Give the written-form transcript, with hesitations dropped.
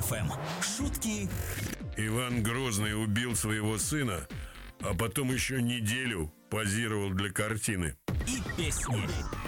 FM. Шутки Иван Грозный убил своего сына, а потом еще неделю позировал для картины. и песни.